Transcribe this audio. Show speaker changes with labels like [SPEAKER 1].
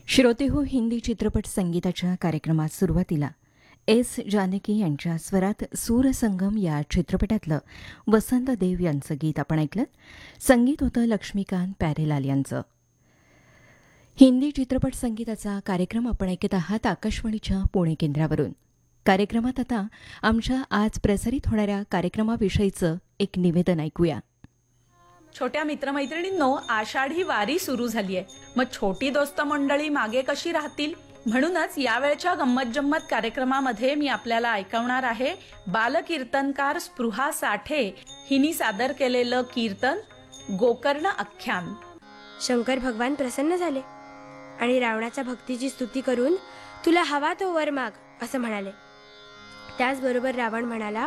[SPEAKER 1] श्रोतेहो, हिंदी चित्रपट संगीताच्या कार्यक्रमात सुरुवातीला एस जानकी यांच्या स्वरात सूरसंगम या चित्रपटातलं वसंत देव यांचं गीत आपण ऐकलं. संगीत होतं लक्ष्मीकांत प्यारेलाल यांचं. हिंदी चित्रपट संगीताचा कार्यक्रम आपण ऐकत आहात आकाशवाणीच्या पुणे केंद्रावरून. कार्यक्रमात आता आमच्या आज प्रसारित होणाऱ्या कार्यक्रमाविषयीचं एक निवेदन ऐकूया.
[SPEAKER 2] छोट्या मित्रमैत्रिणींनो, आषाढी वारी सुरू झालीये. मग छोटी दोस्त मंडळी मागे कशी राहतील? म्हणूनच यावेळच्या गंमत जम्मत कार्यक्रमामध्ये मी आपल्याला ऐकवणार आहे बालकीर्तनकार स्पृहा साठे हिनी सादर केलेलं कीर्तन गोकर्ण आख्यान.
[SPEAKER 3] शंकर भगवान प्रसन्न झाले आणि रावणाच्या भक्तीची स्तुती करून तुला हवा तो वर माग असं म्हणाले. त्याचबरोबर रावण म्हणाला,